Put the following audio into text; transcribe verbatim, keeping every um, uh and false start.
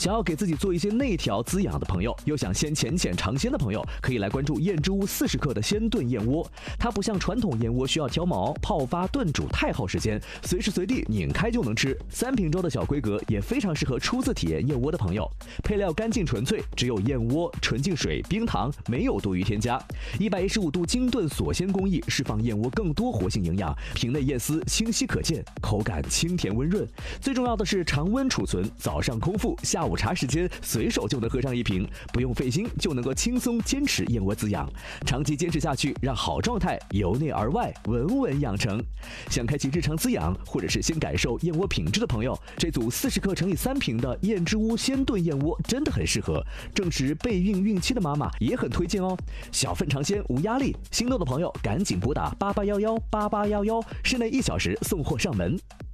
想要给自己做一些内调滋养的朋友，又想先浅浅尝鲜的朋友，可以来关注燕之屋四十克的鲜炖燕窝。它不像传统燕窝需要挑毛、泡发、炖煮太耗时间，随时随地拧开就能吃。三瓶装的小规格也非常适合初次体验燕窝的朋友。配料干净纯粹，只有燕窝、纯净水、冰糖，没有多余添加。一百一十五度精炖锁鲜工艺，释放燕窝更多活性营养，瓶内燕丝清晰可见，口感清甜温润。最重要的是常温储存，早上空腹，下午茶时间随手就能喝上一瓶，不用费心就能够轻松坚持燕窝滋养，长期坚持下去，让好状态由内而外稳稳养成。想开启日常滋养，或者是先感受燕窝品质的朋友，这组四十克乘以三瓶的燕之屋鲜炖燕窝真的很适合，正值备孕孕期的妈妈也很推荐哦。小份尝鲜无压力，心动的朋友赶紧拨打八八幺幺八八幺幺，室内一小时送货上门。